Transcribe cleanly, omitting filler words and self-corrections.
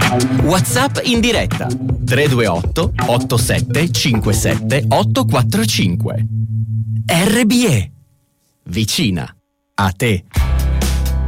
WhatsApp in diretta 328 87 57 845. RBE, vicina a te.